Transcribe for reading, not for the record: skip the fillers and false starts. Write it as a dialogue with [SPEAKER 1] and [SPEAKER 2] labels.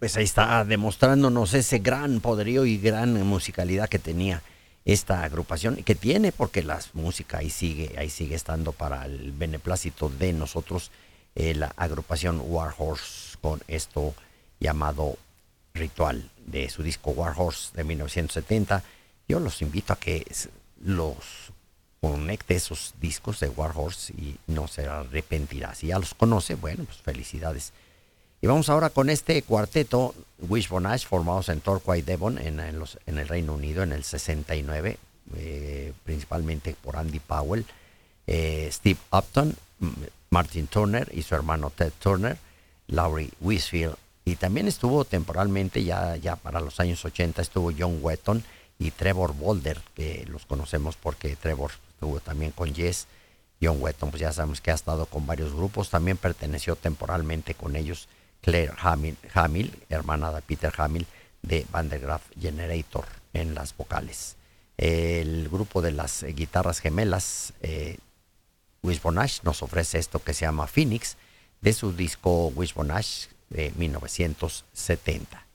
[SPEAKER 1] Pues ahí está demostrándonos ese gran poderío y gran musicalidad que tenía esta agrupación, que tiene, porque la música ahí sigue estando para el beneplácito de nosotros, la agrupación Warhorse con esto llamado Ritual de su disco Warhorse de 1970. Yo los invito a que los conecte esos discos de Warhorse y no se arrepentirá. Si ya los conoce, bueno, pues felicidades. Y vamos ahora con este cuarteto Wishbone Ash, formados en Torquay, Devon, en el Reino Unido, en el 69, principalmente por Andy Powell, Steve Upton, Martin Turner y su hermano Ted Turner, Laurie Whisfield, y también estuvo temporalmente, ya para los años 80, estuvo John Wetton y Trevor Bolder, que los conocemos porque Trevor estuvo también con Yes. John Wetton, pues ya sabemos que ha estado con varios grupos, también perteneció temporalmente con ellos Claire Hamill, hermana de Peter Hamill, de Van der Graaf Generator en las vocales. El grupo de las guitarras gemelas, Wishbone Ash, nos ofrece esto que se llama Phoenix, de su disco Wishbone Ash de 1970.